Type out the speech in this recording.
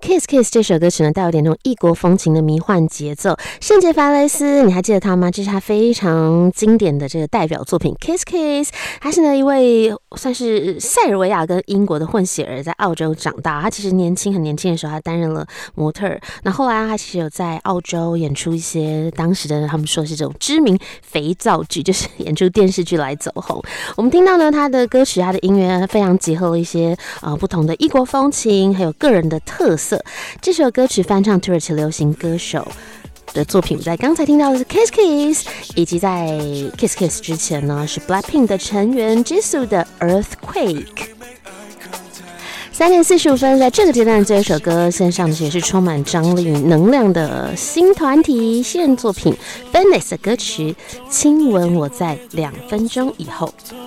Kiss Kiss 这首歌曲呢，带有点那种异国风情的迷幻节奏。圣杰法雷斯，你还记得他吗？这是他非常经典的这个代表作品 Kiss Kiss。他是呢一位算是塞尔维亚跟英国的混血儿，在澳洲长大。他其实很年轻的时候，他担任了模特儿。那后来他其实有在澳洲演出一些当时的他们说是这种知名肥皂剧，就是演出电视剧来走红。我们听到呢他的歌曲，他的音乐非常结合了一些不同的异国风情，还有个人的特色。这首歌曲翻唱土耳其流行歌手的作品，在刚才听到的是 Kiss Kiss， 以及在 Kiss Kiss 之前呢是 Blackpink 的成员 Jisoo 的 Earthquake。3点45分，在这个阶段，这首歌献上的也是充满张力、能量的新团体新人作品 Venice 的歌曲《亲吻我在2分钟以后》。